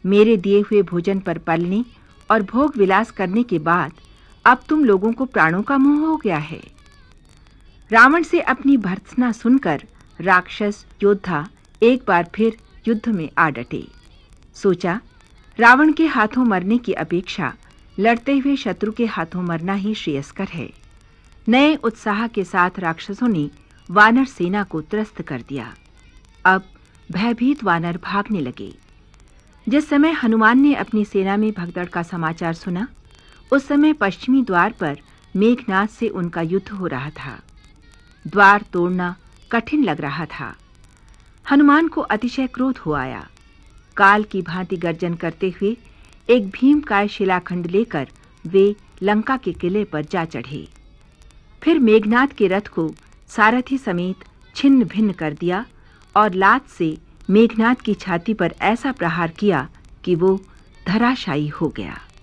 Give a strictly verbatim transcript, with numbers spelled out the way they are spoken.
मेरे दिए हुए भोजन पर पलने और भोग विलास करने के बाद अब तुम लोगों को प्राणों का मोह हो गया है। रावण से अपनी भर्त्सना सुनकर राक्षस योद्धा एक बार फिर युद्ध में आ डटे। सोचा, रावण के हाथों मरने की अपेक्षा लड़ते हुए शत्रु के हाथों मरना ही श्रेयस्कर है। नए उत्साह के साथ राक्षसों ने वानर सेना को त्रस्त कर दिया। अब भयभीत वानर भागने लगे। जिस समय हनुमान ने अपनी सेना में भगदड़ का समाचार सुना, उस समय पश्चिमी द्वार पर मेघनाद से उनका युद्ध हो रहा था। द्वार तोड़ना कठिन लग रहा था। हनुमान को अतिशय क्रोध हो आया। काल की भांति गर्जन करते हुए एक भीमकाय शिलाखंड लेकर वे लंका के किले पर जा चढ़े। फिर मेघनाद के रथ को सारथी समेत छिन्न भिन्न कर दिया और लात से मेघनाद की छाती पर ऐसा प्रहार किया कि वो धराशायी हो गया।